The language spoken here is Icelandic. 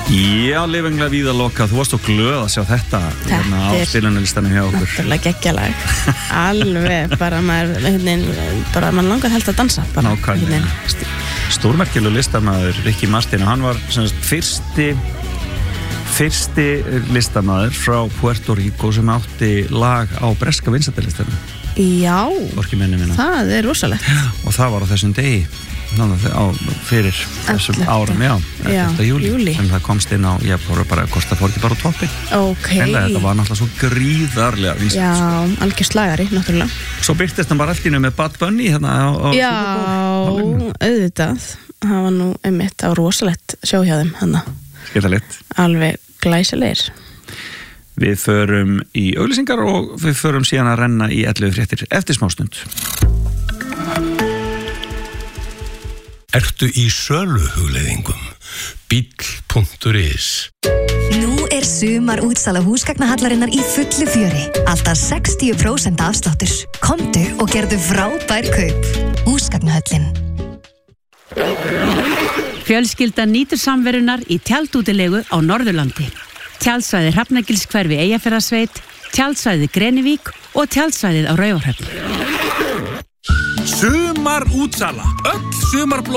Já, lifenglega víða loka. Þú varst svo glöð að sjá þetta hérna á spilunarlistanum hjá okkur. Náttúrulega geggjalag. Alveg, bara maður langar held að dansa. Nákvæmlega. Stórmerkilegur listamaður, Ricky Martin, og hann var fyrsti listamaður frá Puerto Rico sem átti lag á breska vinsældalistanum. Já, það rosalegt. Og það var á þessum degi. Fyrir þessum árum, 11. júlí sem það komst inn á, ég fór ekki bara á toppin. Þetta var náttúrulega svo gríðarlega vinsælt. Já, algjör slagari, náttúrulega. Svo byrtist hann bara allt í einu með Bad Bunny hérna á Já, auðvitað. Það var nú einmitt á rosalegt sjó hjá þeim hana. Skemmtilegt. Alveg glæsilegir. Við förum í auglýsingar og við förum síðan að renna í 11 fréttir eftir smástund. Ertu í söluhugleiðingum? Bíll.is. Nú sumar útsala húsgagnahallarinnar í fullu fjöri. Alltaf 60% afsláttur. Komdu og gerðu frábær kaup. Húsgagnahöllin. Fjölskyldan nýtur samverunar í tjaldútilegu á Norðurlandi. Tjaldsvæði Hrafnagilshverfi Eyjafjarðarsveit, tjaldsvæði Grenivík og tjaldsvæðið á Raufarhöfn. Sumar útsala. Öll sumarblóm